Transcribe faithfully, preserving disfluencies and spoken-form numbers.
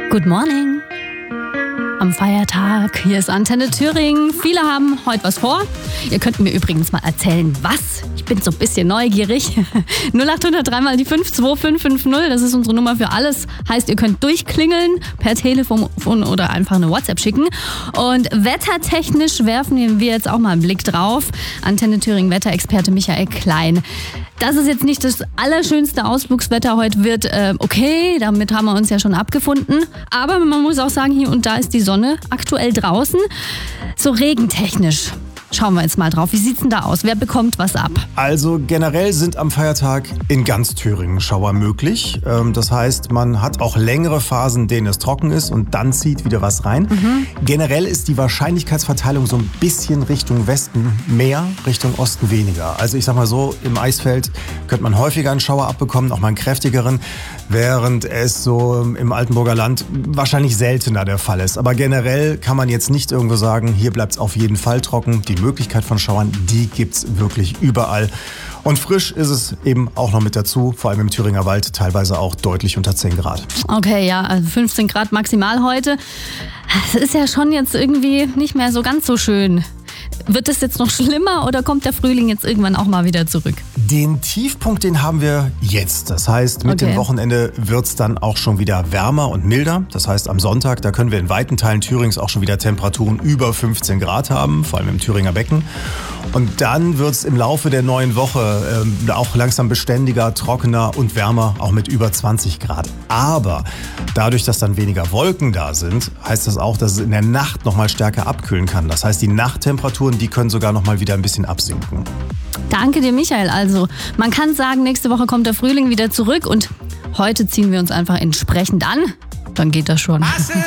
Good morning. Am Feiertag, hier ist Antenne Thüringen. Viele haben heute was vor. Ihr könnt mir übrigens mal erzählen, was. Ich bin so ein bisschen neugierig. null acht hundert drei mal die fünf zwei fünf fünf null, das ist unsere Nummer für alles. Heißt, ihr könnt durchklingeln, per Telefon oder einfach eine WhatsApp schicken. Und wettertechnisch werfen wir jetzt auch mal einen Blick drauf. Antenne Thüringen Wetterexperte Michael Klein. Dass es jetzt nicht das allerschönste Ausflugswetter heute wird, äh, okay, damit haben wir uns ja schon abgefunden. Aber man muss auch sagen, hier und da ist die Sonne aktuell draußen. So regentechnisch. Schauen wir jetzt mal drauf. Wie sieht's denn da aus? Wer bekommt was ab? Also generell sind am Feiertag in ganz Thüringen Schauer möglich. Das heißt, man hat auch längere Phasen, in denen es trocken ist und dann zieht wieder was rein. Mhm. Generell ist die Wahrscheinlichkeitsverteilung so ein bisschen Richtung Westen mehr, Richtung Osten weniger. Also ich sag mal so, im Eisfeld könnte man häufiger einen Schauer abbekommen, auch mal einen kräftigeren, während es so im Altenburger Land wahrscheinlich seltener der Fall ist. Aber generell kann man jetzt nicht irgendwo sagen, hier bleibt es auf jeden Fall trocken. Die Möglichkeit von Schauern, die gibt's wirklich überall. Und frisch ist es eben auch noch mit dazu, vor allem im Thüringer Wald, teilweise auch deutlich unter zehn Grad. Okay, ja, also fünfzehn Grad maximal heute. Das ist ja schon jetzt irgendwie nicht mehr so ganz so schön. Wird es jetzt noch schlimmer oder kommt der Frühling jetzt irgendwann auch mal wieder zurück? Den Tiefpunkt, den haben wir jetzt. Das heißt, mit Okay. dem Wochenende wird es dann auch schon wieder wärmer und milder. Das heißt, am Sonntag, da können wir in weiten Teilen Thürings auch schon wieder Temperaturen über fünfzehn Grad haben, vor allem im Thüringer Becken. Und dann wird es im Laufe der neuen Woche ähm, auch langsam beständiger, trockener und wärmer, auch mit über zwanzig Grad. Aber dadurch, dass dann weniger Wolken da sind, heißt das auch, dass es in der Nacht noch mal stärker abkühlen kann. Das heißt, die Nachttemperaturen, die können sogar noch mal wieder ein bisschen absinken. Danke dir, Michael. Also, man kann sagen, nächste Woche kommt der Frühling wieder zurück und heute ziehen wir uns einfach entsprechend an. Dann geht das schon.